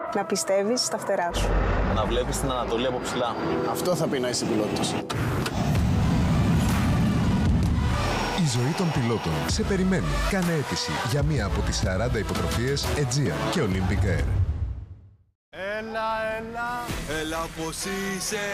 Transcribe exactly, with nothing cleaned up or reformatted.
Να πιστεύεις στα φτερά σου. Να βλέπεις την Ανατολή από ψηλά. Αυτό θα πει να είσαι πιλότος. Η ζωή των πιλότων σε περιμένει. Κάνε αίτηση για μία από τις σαράντα υποτροφίες Aegean και Olympic Air. Έλα, έλα, έλα πως είσαι.